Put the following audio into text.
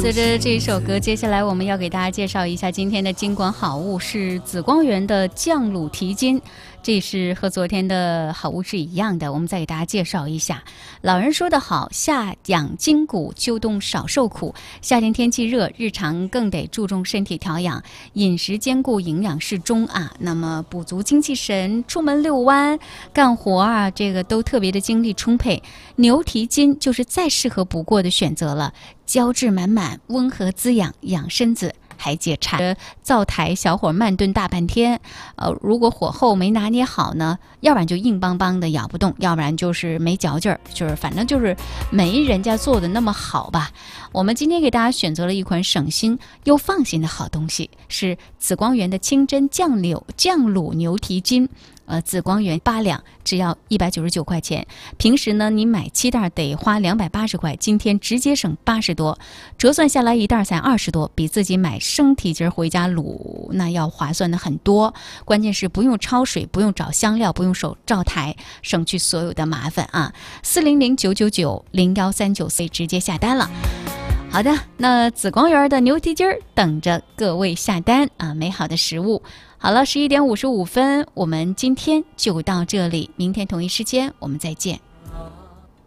随着这一首歌，接下来我们要给大家介绍一下今天的金管好物是紫光园的酱卤蹄筋，这是和昨天的好物是一样的。我们再给大家介绍一下，老人说得好，夏养筋骨，秋冬少受苦。夏天天气热，日常更得注重身体调养，饮食兼顾，营养适中啊。那么补足精气神，出门遛弯、干活啊，这个都特别的精力充沛。牛蹄筋就是再适合不过的选择了。胶质满满，温和滋养，养身子还解馋。灶台小火慢炖大半天，如果火候没拿捏好呢，要不然就硬邦邦的咬不动，要不然就是没嚼劲儿，就是反正就是没人家做的那么好吧。我们今天给大家选择了一款省心又放心的好东西，是紫光园的清真酱卤牛蹄筋。紫光园8两只要199块钱，平时呢你买7袋得花280块，今天直接省80多，折算下来一袋才20多，比自己买生蹄筋回家卤那要划算的很多。关键是不用焯水，不用找香料，不用手灶台，省去所有的麻烦啊！400-999-01394直接下单了。好的，那紫光园的牛蹄筋等着各位下单啊！美好的食物。好了，11点55分，我们今天就到这里，明天同一时间我们再见。